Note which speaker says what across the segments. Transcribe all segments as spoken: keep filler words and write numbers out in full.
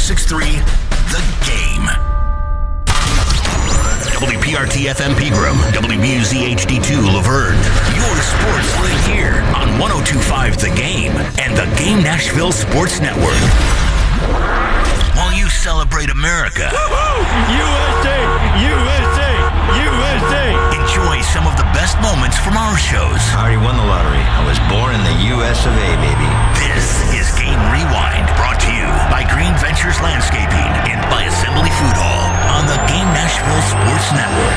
Speaker 1: six three, The Game. W P R T F M Pegram, W B U Z H D two Laverne. Your sports right here on one oh two point five The Game and The Game Nashville Sports Network. While you celebrate America,
Speaker 2: U S A, U S A, U S A.
Speaker 1: Enjoy some of the best moments from our shows.
Speaker 3: I already won the lottery. I was born in the U S of A, baby.
Speaker 1: This is Game Rewind, brought to you by Green Ventures Landscaping and by Assembly Food Hall on the Game Nashville Sports Network.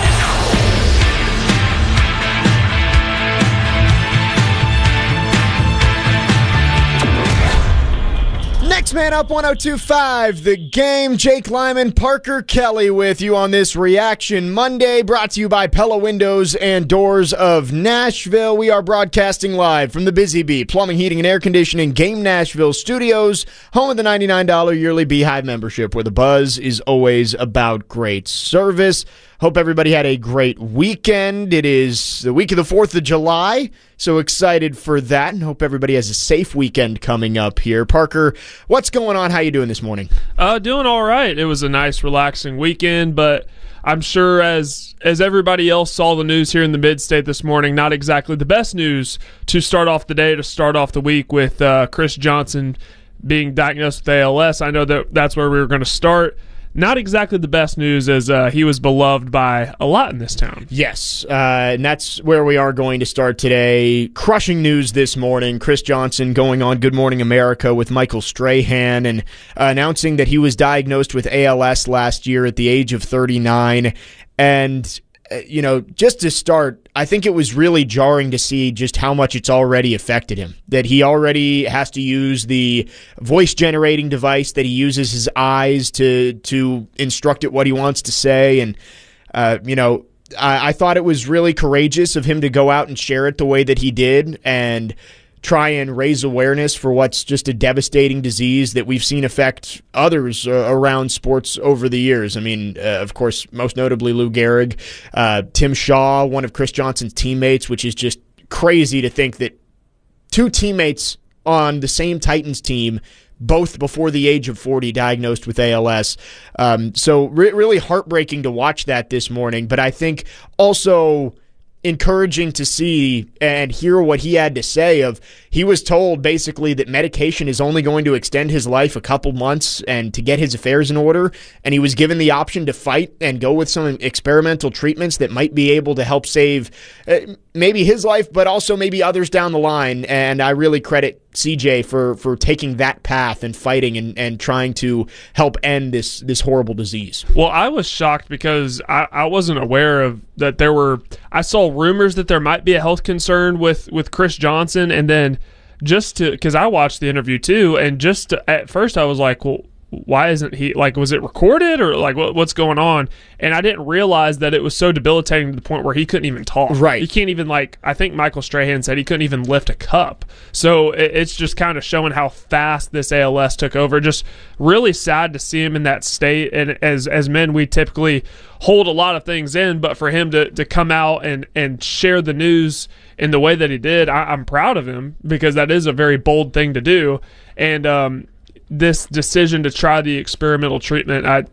Speaker 4: Next man up, one oh two point five, The Game. Jake Lyman, Parker Kelly with you on this Reaction Monday, brought to you by Pella Windows and Doors of Nashville. We are broadcasting live from the Busy Bee Plumbing, Heating, and Air Conditioning Game Nashville Studios, home of the ninety-nine dollars yearly Beehive membership, where the buzz is always about great service. Hope everybody had a great weekend. It is the week of the fourth of July, so excited for that, and hope everybody has a safe weekend coming up here. Parker, what's going on? How you doing this morning?
Speaker 5: Uh, doing all right. It was a nice, relaxing weekend, but I'm sure as as everybody else saw the news here in the Mid-State this morning, not exactly the best news to start off the day, to start off the week with uh, Chris Johnson being diagnosed with A L S. I know that that's where we were going to start. Not exactly the best news, as uh, he was beloved by a lot in this town.
Speaker 4: Yes, uh, and that's where we are going to start today. Crushing news this morning. Chris Johnson going on Good Morning America with Michael Strahan and uh, announcing that he was diagnosed with A L S last year at the age of thirty-nine. And, uh, you know, just to start, I think it was really jarring to see just how much it's already affected him. That he already has to use the voice-generating device, that he uses his eyes to to instruct it what he wants to say. And, uh, you know, I, I thought it was really courageous of him to go out and share it the way that he did and try and raise awareness for what's just a devastating disease that we've seen affect others uh, around sports over the years. I mean, uh, of course, most notably Lou Gehrig, uh, Tim Shaw, one of Chris Johnson's teammates, which is just crazy to think that two teammates on the same Titans team, both before the age of forty, diagnosed with A L S. Um, so re- really heartbreaking to watch that this morning, but I think also encouraging to see and hear what he had to say. Of he was told basically that medication is only going to extend his life a couple months and to get his affairs in order, and he was given the option to fight and go with some experimental treatments that might be able to help save uh, maybe his life, but also maybe others down the line. And I really credit C J for for taking that path and fighting and, and trying to help end this this horrible disease.
Speaker 5: Well, I was shocked because I, I wasn't aware of that there were I saw rumors that there might be a health concern with, with Chris Johnson, and then just to because I watched the interview too, and just to, at first I was like, well, why isn't he, like, was it recorded or like what, what's going on? And I didn't realize that it was so debilitating to the point where he couldn't even talk.
Speaker 4: Right.
Speaker 5: He can't even, like, I think Michael Strahan said he couldn't even lift a cup. So it, it's just kind of showing how fast this A L S took over. Just really sad to see him in that state. And as as men, we typically hold a lot of things in, but for him to, to come out and, and share the news in the way that he did, I, I'm proud of him, because that is a very bold thing to do. And, um, this decision to try the experimental treatment, I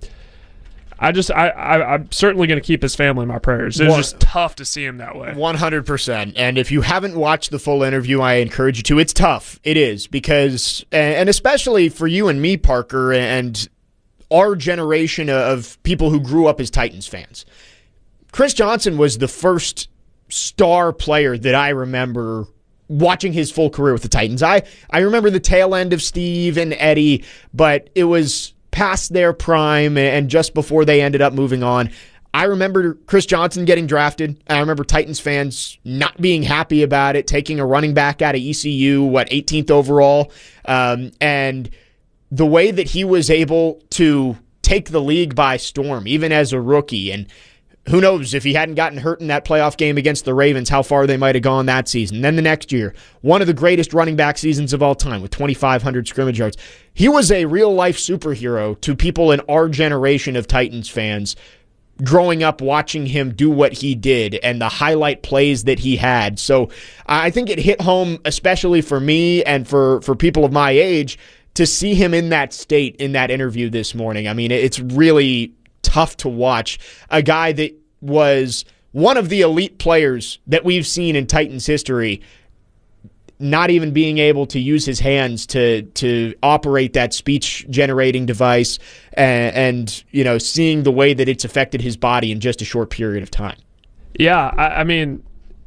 Speaker 5: I just I, I I'm certainly going to keep his family in my prayers. It was just tough to see him that way.
Speaker 4: one hundred percent. And if you haven't watched the full interview, I encourage you to. It's tough. It is, because and especially for you and me, Parker, and our generation of people who grew up as Titans fans. Chris Johnson was the first star player that I remember watching his full career with the Titans. I, I remember the tail end of Steve and Eddie, but it was past their prime and just before they ended up moving on. I remember Chris Johnson getting drafted. I remember Titans fans not being happy about it, taking a running back out of E C U, what, eighteenth overall, um, and the way that he was able to take the league by storm, even as a rookie. And who knows, if he hadn't gotten hurt in that playoff game against the Ravens, how far they might have gone that season. Then the next year, one of the greatest running back seasons of all time with twenty-five hundred scrimmage yards. He was a real-life superhero to people in our generation of Titans fans, growing up watching him do what he did and the highlight plays that he had. So I think it hit home, especially for me and for, for people of my age, to see him in that state in that interview this morning, I mean, it's really tough to watch. A guy that was one of the elite players that we've seen in Titans history not even being able to use his hands to to operate that speech generating device and, and you know, seeing the way that it's affected his body in just a short period of time.
Speaker 5: Yeah, I, I mean,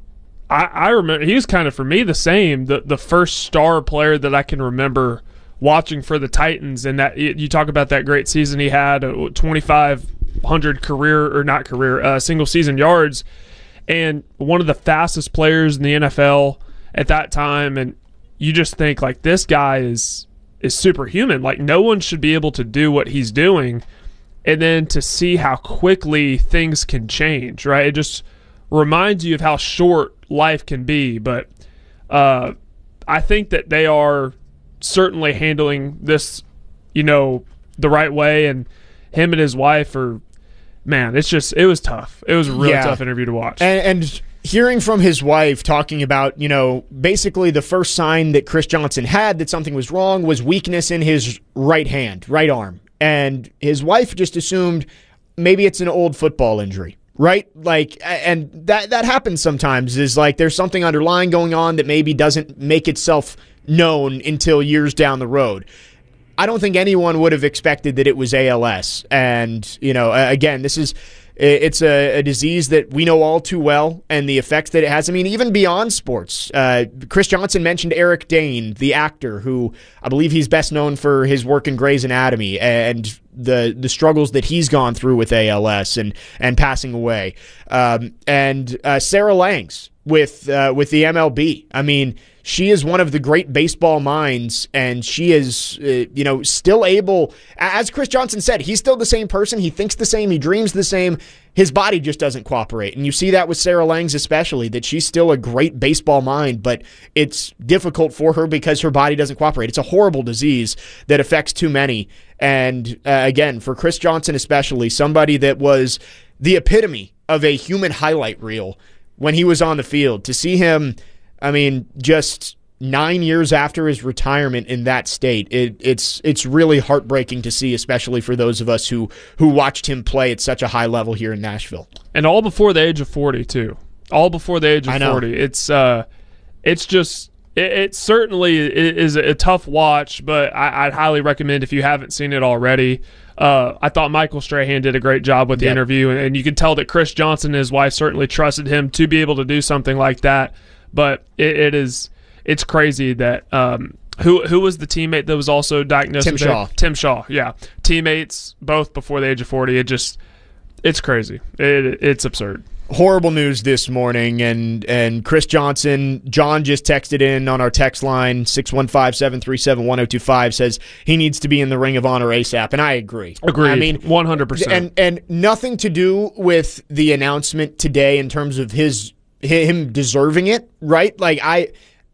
Speaker 5: I, I remember he was kind of, for me, the same, the the first star player that I can remember watching for the Titans. And that you talk about that great season he had, twenty-five hundred career, or not career, uh, single season yards, and one of the fastest players in the N F L at that time. And you just think, like, this guy is is superhuman. Like, no one should be able to do what he's doing. And then to see how quickly things can change, right? It just reminds you of how short life can be. But uh, I think that they are certainly handling this, you know, the right way. And him and his wife are, man, it's just, it was tough. It was a really
Speaker 4: Yeah.
Speaker 5: tough interview to watch.
Speaker 4: And, and hearing from his wife talking about, you know, basically the first sign that Chris Johnson had that something was wrong was weakness in his right hand, right arm. And his wife just assumed maybe it's an old football injury, right? Like, and that, that happens sometimes, is like there's something underlying going on that maybe doesn't make itself known until years down the road. I don't think anyone would have expected that it was A L S. And, you know, again, this is, it's a, a disease that we know all too well, and the effects that it has. I mean, even beyond sports. Uh, Chris Johnson mentioned Eric Dane, the actor, who I believe he's best known for his work in Grey's Anatomy and the the struggles that he's gone through with A L S and and passing away. Um, and uh, Sarah Langs with uh, with the M L B. I mean, she is one of the great baseball minds, and she is, uh, you know, still able, as Chris Johnson said, he's still the same person. He thinks the same. He dreams the same. His body just doesn't cooperate. And you see that with Sarah Langs especially, that she's still a great baseball mind, but it's difficult for her because her body doesn't cooperate. It's a horrible disease that affects too many. And uh, again, for Chris Johnson especially, somebody that was the epitome of a human highlight reel when he was on the field, to see him, I mean, just nine years after his retirement in that state, it, it's it's really heartbreaking to see, especially for those of us who who watched him play at such a high level here in Nashville.
Speaker 5: And all before the age of forty, too. All before the age of
Speaker 4: I know.
Speaker 5: forty. It's uh, it's just, it, it certainly is a tough watch, but I, I'd highly recommend if you haven't seen it already. Uh, I thought Michael Strahan did a great job with the
Speaker 4: Yep.
Speaker 5: interview, and, and you can tell that Chris Johnson and his wife certainly trusted him to be able to do something like that. But it, it is, it's crazy that um, who who was the teammate that was also diagnosed?
Speaker 4: Tim
Speaker 5: with
Speaker 4: Shaw.
Speaker 5: it? Tim Shaw, yeah, teammates both before the age of forty. It just, it's crazy. It, it's absurd.
Speaker 4: Horrible news this morning, and and Chris Johnson, John just texted in on our text line, six one five, seven three seven, one oh two five, says he needs to be in the Ring of Honor ASAP, and I agree.
Speaker 5: Agreed.
Speaker 4: I mean,
Speaker 5: one hundred percent.
Speaker 4: And, and nothing to do with the announcement today in terms of his him deserving it, right? Like, I,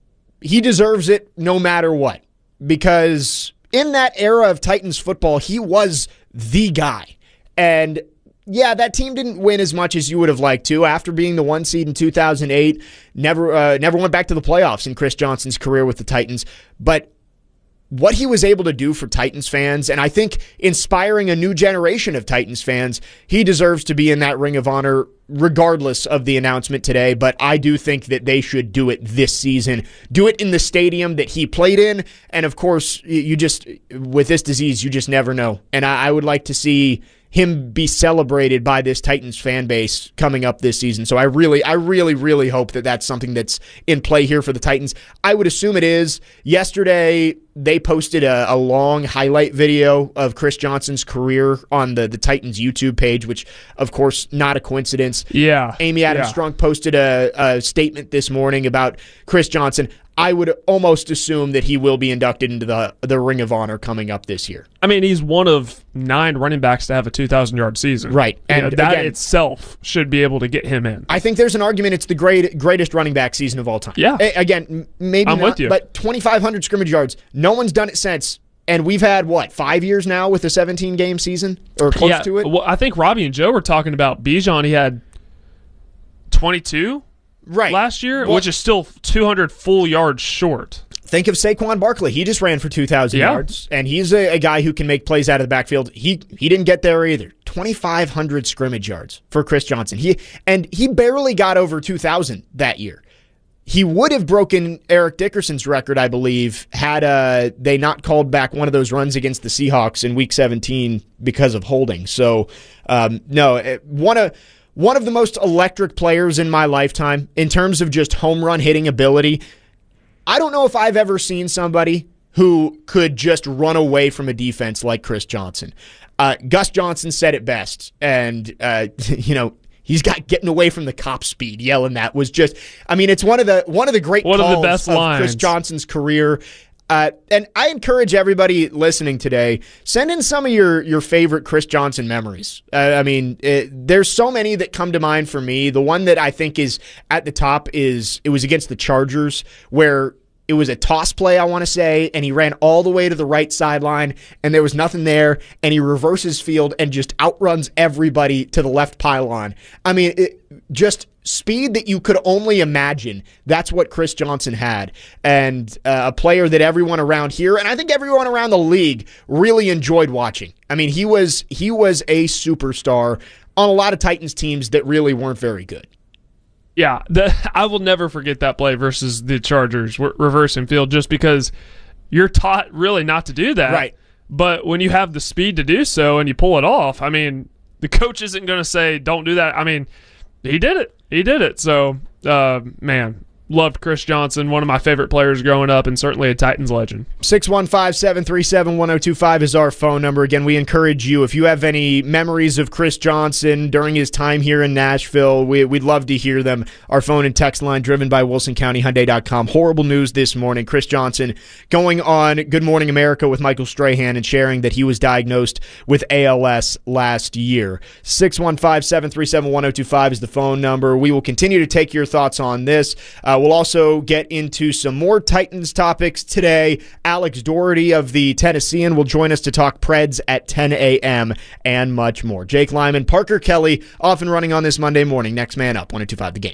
Speaker 4: he deserves it no matter what, because in that era of Titans football, he was the guy. And yeah, that team didn't win as much as you would have liked to. After being the one seed in two thousand eight, never uh, never went back to the playoffs in Chris Johnson's career with the Titans. But what he was able to do for Titans fans, and I think inspiring a new generation of Titans fans, he deserves to be in that Ring of Honor regardless of the announcement today. But I do think that they should do it this season. Do it in the stadium that he played in. And of course, you just, with this disease, you just never know. And I, I would like to see him be celebrated by this Titans fan base coming up this season. So I really, I really, really hope that that's something that's in play here for the Titans. I would assume it is. Yesterday, they posted a, a long highlight video of Chris Johnson's career on the, the Titans YouTube page, which, of course, not a coincidence.
Speaker 5: Yeah.
Speaker 4: Amy Adams
Speaker 5: yeah.
Speaker 4: Strunk posted a, a statement this morning about Chris Johnson. I would almost assume that he will be inducted into the the Ring of Honor coming up this year.
Speaker 5: I mean, he's one of nine running backs to have a two thousand yard season.
Speaker 4: Right.
Speaker 5: And
Speaker 4: And
Speaker 5: that
Speaker 4: again,
Speaker 5: itself should be able to get him in.
Speaker 4: I think there's an argument it's the great, greatest running back season of all time.
Speaker 5: Yeah.
Speaker 4: A- Again, m- maybe
Speaker 5: I'm
Speaker 4: not,
Speaker 5: with you.
Speaker 4: but twenty-five hundred scrimmage yards. No one's done it since. And we've had, what, five years now with a seventeen-game season? Or close
Speaker 5: yeah,
Speaker 4: to it?
Speaker 5: Well, I think Robbie and Joe were talking about Bijan. He had twenty-two
Speaker 4: Right.
Speaker 5: last year,
Speaker 4: Well,
Speaker 5: which is still two hundred full yards short.
Speaker 4: think of Saquon Barkley. He just ran for two thousand
Speaker 5: yeah.
Speaker 4: yards, and he's a, a guy who can make plays out of the backfield. He he didn't get there either. twenty-five hundred scrimmage yards for Chris Johnson. He and he barely got over two thousand that year. He would have broken Eric Dickerson's record, I believe, had uh, they not called back one of those runs against the Seahawks in Week seventeen because of holding. So, um, no, one of one of the most electric players in my lifetime in terms of just home run hitting ability. I don't know if I've ever seen somebody who could just run away from a defense like Chris Johnson. Uh, Gus Johnson said it best, and uh, you know. He's got getting away from the cop speed. Yelling that was just, I mean, it's one of the one of the great
Speaker 5: one
Speaker 4: calls
Speaker 5: of the best
Speaker 4: of
Speaker 5: lines.
Speaker 4: Chris Johnson's career. Uh, and I encourage everybody listening today, send in some of your your favorite Chris Johnson memories. Uh, I mean, it, there's so many that come to mind for me. The one that I think is at the top is it was against the Chargers where it was a toss play, I want to say, and he ran all the way to the right sideline, and there was nothing there, and he reverses field and just outruns everybody to the left pylon. I mean, it, just speed that you could only imagine. That's what Chris Johnson had, and uh, a player that everyone around here, and I think everyone around the league, really enjoyed watching. I mean, he was he was a superstar on a lot of Titans teams that really weren't very good.
Speaker 5: Yeah, the, I will never forget that play versus the Chargers, re- reversing field, just because you're taught really not to do that.
Speaker 4: Right.
Speaker 5: But when you have the speed to do so and you pull it off, I mean, the coach isn't going to say, don't do that. I mean, he did it. He did it. So, uh, man, loved Chris Johnson, one of my favorite players growing up, and certainly a Titans legend.
Speaker 4: six one five, seven three seven, one oh two five is our phone number. Again, we encourage you, if you have any memories of Chris Johnson during his time here in Nashville, we, we'd love to hear them. Our phone and text line driven by Wilson County Hyundai dot com. Horrible news this morning. Chris Johnson going on Good Morning America with Michael Strahan and sharing that he was diagnosed with A L S last year. six one five, seven three seven, one oh two five is the phone number. We will continue to take your thoughts on this. Uh, we'll also get into some more Titans topics today. Alex Doherty of the Tennessean will join us to talk Preds at ten a.m. and much more. Jake Lyman, Parker Kelly, off and running on this Monday morning. Next man up, one oh two five The Game.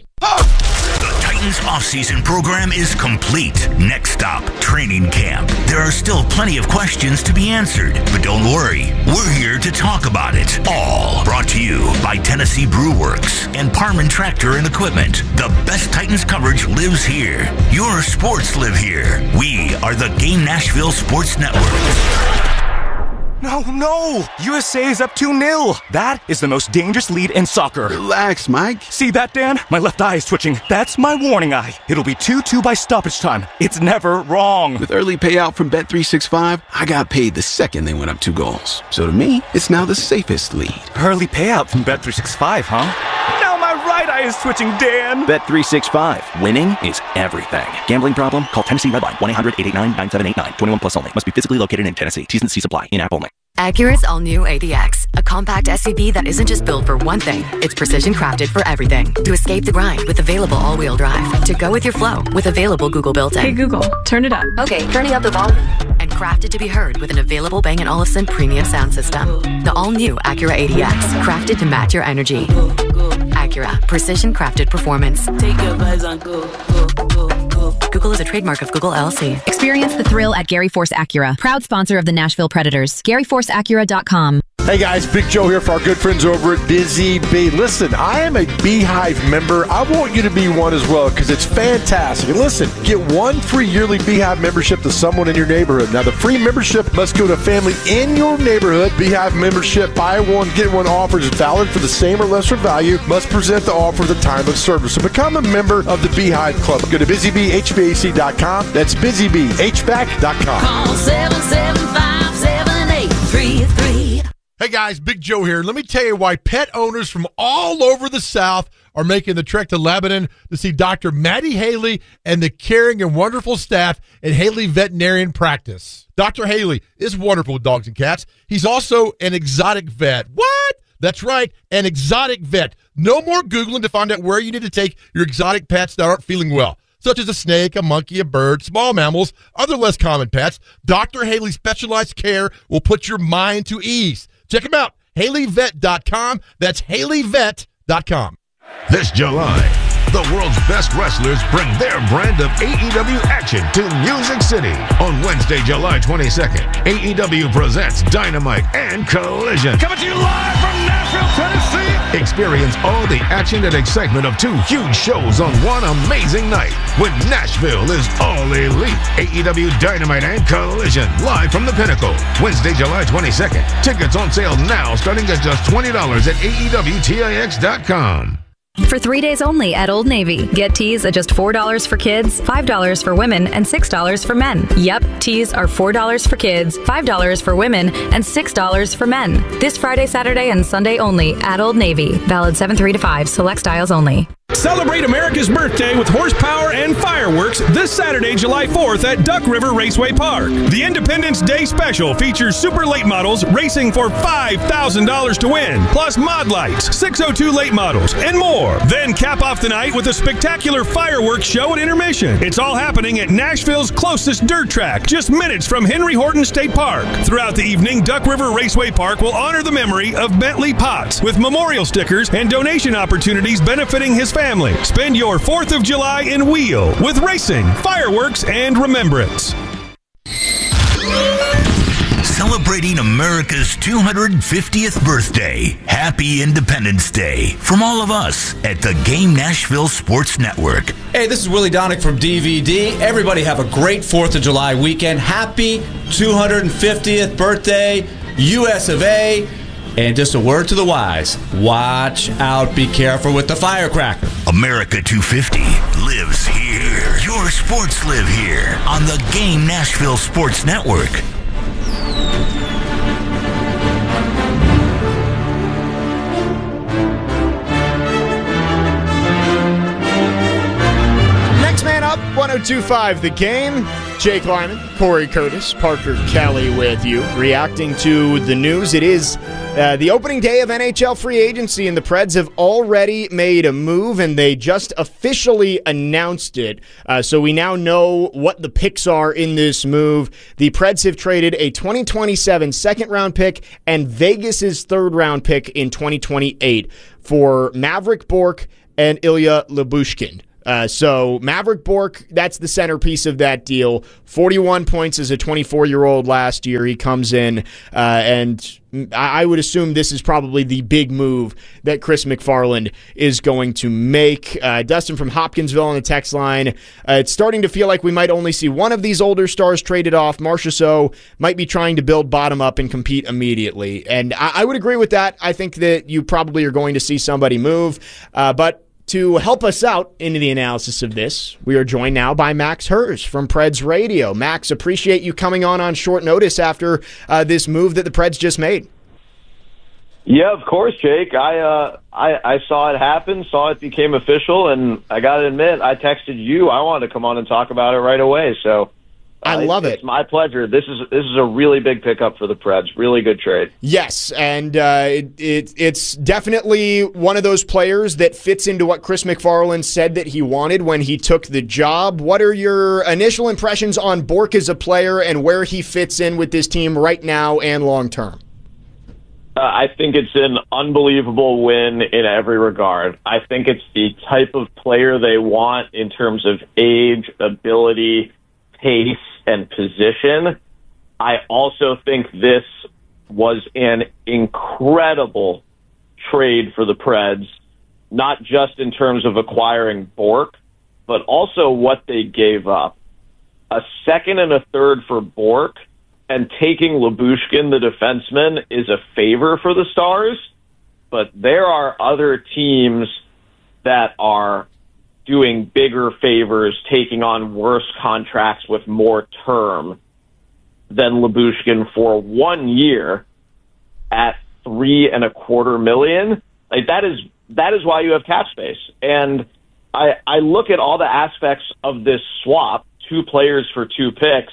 Speaker 1: The Titans offseason program is complete. Next stop, training camp. There are still plenty of questions to be answered, but don't worry. We're here to talk about it all. Brought to you by Tennessee Brew Works and Parman Tractor and Equipment. The best Titans coverage lives here. Your sports live here. We are the Game Nashville Sports Network.
Speaker 6: No, no! U S A is up two nil. That is the most dangerous lead in soccer.
Speaker 7: Relax, Mike.
Speaker 6: See that, Dan? My left eye is twitching. That's my warning eye. It'll be two two by stoppage time. It's never wrong.
Speaker 7: With early payout from Bet three sixty-five, I got paid the second they went up two goals. So to me, it's now the safest lead.
Speaker 6: Early payout from Bet three sixty-five, huh? Now my right eye is twitching, Dan.
Speaker 8: Bet three sixty-five. Winning is everything. Gambling problem? Call Tennessee Redline. one eight hundred, eight eight nine, nine seven eight nine. twenty-one plus only. Must be physically located in Tennessee. T's and C's apply. In-app only.
Speaker 9: Acura's all-new A D X, a compact S U V that isn't just built for one thing, it's precision crafted for everything. To escape the grind with available all-wheel drive. To go with your flow with available Google built-in.
Speaker 10: Hey Google, turn it up.
Speaker 9: Okay, turning up the volume. And crafted to be heard with an available Bang and Olufsen premium sound system. The all-new Acura A D X, crafted to match your energy. Acura, precision crafted performance.
Speaker 11: Take your vibes on go, go, go, go.
Speaker 9: Google is a trademark of Google L L C.
Speaker 12: Experience the thrill at Gary Force Acura, proud sponsor of the Nashville Predators. Gary Force Acura dot com.
Speaker 13: Hey guys, Big Joe here for our good friends over at Busy Bee. Listen, I am a Beehive member. I want you to be one as well because it's fantastic. And listen, get one free yearly Beehive membership to someone in your neighborhood. Now, the free membership must go to a family in your neighborhood. Beehive membership, buy one, get one offer is valid for the same or lesser value. Must present the offer at the time of service. So become a member of the Beehive Club. Go to busy bee h v a c dot com. That's busy bee h v a c dot com.
Speaker 11: Call seven seven five, seven eight three three.
Speaker 14: Hey guys, Big Joe here. Let me tell you why pet owners from all over the South are making the trek to Lebanon to see Doctor Maddie Haley and the caring and wonderful staff at Haley Veterinarian Practice. Doctor Haley is wonderful with dogs and cats. He's also an exotic vet. What? That's right, an exotic vet. No more Googling to find out where you need to take your exotic pets that aren't feeling well, such as a snake, a monkey, a bird, small mammals, other less common pets. Doctor Haley's specialized care will put your mind to ease. Check him out, Haley Vet dot com. That's Haley Vet dot com.
Speaker 10: This July, the world's best wrestlers bring their brand of A E W action to Music City. On Wednesday, July twenty-second, A E W presents Dynamite and Collision.
Speaker 2: Coming to you live from Nashville, Tennessee.
Speaker 10: Experience all the action and excitement of two huge shows on one amazing night when Nashville is all elite. A E W Dynamite and Collision, live from the Pinnacle. Wednesday, July twenty-second. Tickets on sale now starting at just twenty dollars at A E W T I X dot com.
Speaker 12: For three days only at Old Navy. Get tees at just four dollars for kids, five dollars for women, and six dollars for men. Yep, tees are four dollars for kids, five dollars for women, and six dollars for men. This Friday, Saturday, and Sunday only at Old Navy. Valid seven three to five. Select styles only.
Speaker 15: Celebrate America's birthday with horsepower and fireworks this Saturday, July fourth at Duck River Raceway Park. The Independence Day Special features super late models racing for five thousand dollars to win, plus mod lights, six oh two late models, and more. Then cap off the night with a spectacular fireworks show at intermission. It's all happening at Nashville's closest dirt track, just minutes from Henry Horton State Park. Throughout the evening, Duck River Raceway Park will honor the memory of Bentley Potts with memorial stickers and donation opportunities benefiting his family. Spend your fourth of July in Wheel with racing, fireworks, and remembrance.
Speaker 1: Celebrating America's two hundred fiftieth birthday. Happy Independence Day from all of us at the Game Nashville Sports Network.
Speaker 16: Hey, this is Willie Donick from D V D. Everybody have a great fourth of July weekend. Happy two hundred fiftieth birthday, U S of A. And just a word to the wise, watch out, be careful with the firecracker.
Speaker 1: America two fifty lives here. Your sports live here on the Game Nashville Sports Network.
Speaker 4: Next man up, one oh two point five The Game. Jake Lyman, Corey Curtis, Parker Kelly with you, reacting to the news. It is uh, the opening day of N H L free agency, and the Preds have already made a move, and they just officially announced it. Uh, so we now know what the picks are in this move. The Preds have traded a twenty twenty-seven second-round pick and Vegas's third-round pick in twenty twenty-eight for Maverick Bourque and Ilya Lyubushkin. Uh, so Maverick Bourque, that's the centerpiece of that deal. forty-one points as a twenty-four-year-old last year. He comes in, uh, and I would assume this is probably the big move that Chris McFarland is going to make. Uh, Dustin from Hopkinsville on the text line. Uh, it's starting to feel like we might only see one of these older stars traded off. Marchessault might be trying to build bottom up and compete immediately. And I, I would agree with that. I think that you probably are going to see somebody move. Uh, but to help us out into the analysis of this, we are joined now by Max Hers from Preds Radio. Max, appreciate you coming on on short notice after uh, this move that the Preds just made.
Speaker 17: Yeah, of course, Jake. I, uh, I I saw it happen, saw it became official, and I got to admit, I texted you. I wanted to come on and talk about it right away. So
Speaker 4: I uh, love
Speaker 17: it's,
Speaker 4: it.
Speaker 17: It's my pleasure. This is this is a really big pickup for the Preds. Really good trade.
Speaker 4: Yes, and uh, it, it it's definitely one of those players that fits into what Chris McFarland said that he wanted when he took the job. What are your initial impressions on Bourque as a player and where he fits in with this team right now and long term?
Speaker 17: Uh, I think it's an unbelievable win in every regard. I think it's the type of player they want in terms of age, ability, pace, and position. I also think this was an incredible trade for the Preds, not just in terms of acquiring Bourque, but also what they gave up. A second and a third for Bourque, and taking Lyubushkin, the defenseman, is a favor for the Stars, but there are other teams that are doing bigger favors, taking on worse contracts with more term than Lyubushkin for one year at three and a quarter million. Like that is that is why you have cap space. And I I look at all the aspects of this swap, two players for two picks,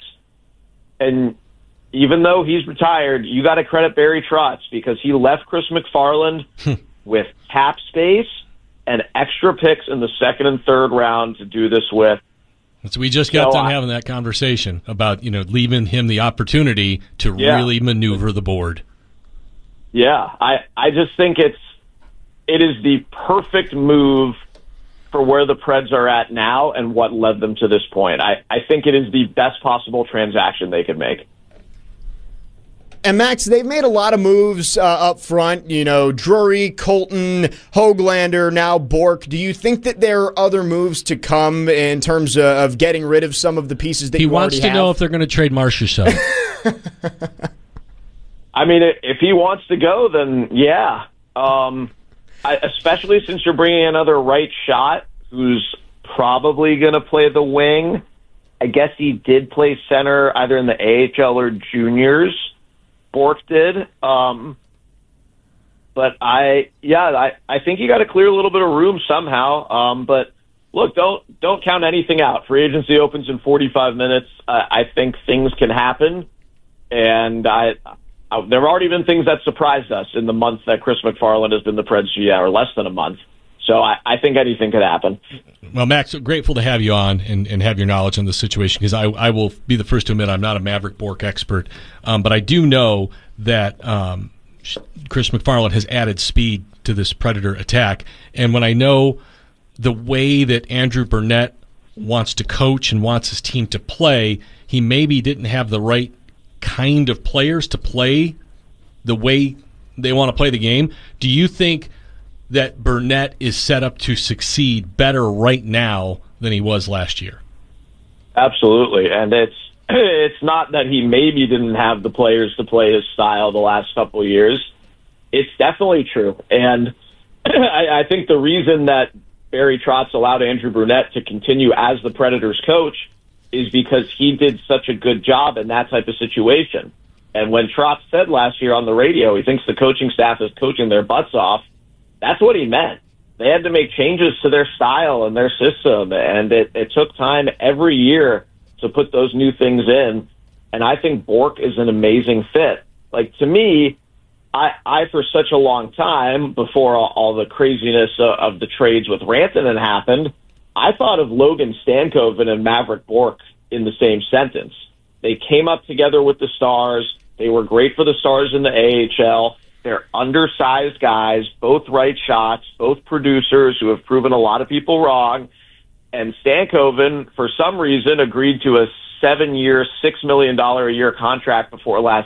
Speaker 17: and even though he's retired, you got to credit Barry Trotz because he left Chris McFarland with cap space and extra picks in the second and third round to do this with.
Speaker 18: So we just got
Speaker 17: so
Speaker 18: done
Speaker 17: I,
Speaker 18: having that conversation about, you know, leaving him the opportunity to
Speaker 17: yeah.
Speaker 18: really maneuver the board.
Speaker 17: Yeah, I, I just think it's it is the perfect move for where the Preds are at now and what led them to this point. I, I think it is the best possible transaction they could make.
Speaker 4: And Max, they've made a lot of moves uh, up front. You know, Drury, Colton, Höglander, now Bork. Do you think that there are other moves to come in terms of, of getting rid of some of the pieces that
Speaker 18: he
Speaker 4: you
Speaker 18: wants
Speaker 4: already
Speaker 18: to
Speaker 4: have?
Speaker 18: know if they're going to trade Marchessault.
Speaker 17: I mean, if he wants to go, then yeah. Um, I, especially since you're bringing another right shot who's probably going to play the wing. I guess he did play center either in the A H L or juniors. Bork did. Um, but I, yeah, I, I think you got to clear a little bit of room somehow. Um, but look, don't don't count anything out. Free agency opens in forty-five minutes. Uh, I think things can happen, and I, I there have already been things that surprised us in the month that Chris McFarland has been the Preds G M, or less than a month. So I, I think anything could happen.
Speaker 18: Well, Max, grateful to have you on and, and have your knowledge on the situation, because I, I will be the first to admit I'm not a Maverick Bork expert, um, but I do know that um, Chris McFarland has added speed to this Predator attack. And when I know the way that Andrew Burnett wants to coach and wants his team to play, he maybe didn't have the right kind of players to play the way they want to play the game. Do you think that Burnett is set up to succeed better right now than he was last year?
Speaker 17: Absolutely, and it's it's not that he maybe didn't have the players to play his style the last couple of years. It's definitely true, and I, I think the reason that Barry Trotz allowed Andrew Burnett to continue as the Predators coach is because he did such a good job in that type of situation. And when Trotz said last year on the radio he thinks the coaching staff is coaching their butts off, that's what he meant. They had to make changes to their style and their system, and it, it took time every year to put those new things in. And I think Bork is an amazing fit. Like, to me, I, I for such a long time, before all, all the craziness of, of the trades with Rantanen happened, I thought of Logan Stankoven and Maverick Bork in the same sentence. They came up together with the Stars. They were great for the Stars in the A H L. They're undersized guys, both right shots, both producers who have proven a lot of people wrong. And Stankoven, for some reason, agreed to a seven-year, six million dollars a year contract before last